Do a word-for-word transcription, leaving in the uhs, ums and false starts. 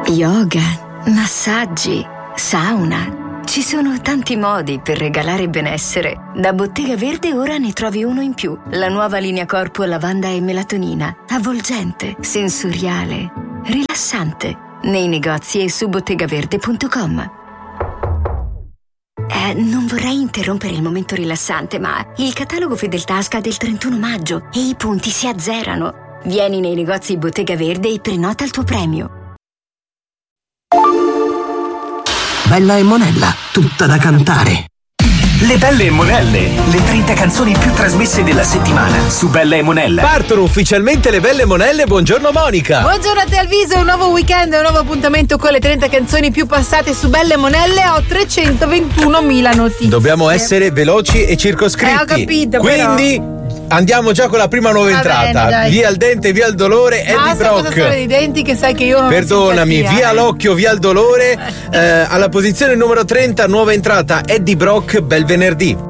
Yoga, massaggi, sauna. Ci sono tanti modi per regalare benessere. Da Bottega Verde ora ne trovi uno in più. La nuova linea corpo lavanda e melatonina. Avvolgente, sensoriale, rilassante. Nei negozi e su bottegaverde punto com. Eh, non vorrei interrompere il momento rilassante, ma il catalogo Fedeltà scade il trentuno maggio e i punti si azzerano. Vieni nei negozi Bottega Verde e prenota il tuo premio. Bella e Monella, tutta da cantare. Le Belle e Monelle, le trenta canzoni più trasmesse della settimana su Bella e Monella. Partono ufficialmente le Belle e Monelle. Buongiorno Monica. Buongiorno a te Alviso, un nuovo weekend, un nuovo appuntamento con le trenta canzoni più passate su Belle e Monelle. Ho trecentoventunomila notizie. Dobbiamo essere veloci e circoscritti. Eh, ho capito, Quindi però. Andiamo già con la prima nuova Va entrata. bene, dai. Via il dente, via il dolore, Eddie Basta Brock. cosa storia di denti che sai che io non ho Perdonami, simpatia, via eh. l'occhio, via il dolore. Eh, alla posizione numero trenta, nuova entrata, Eddie Brock, Bel venerdì.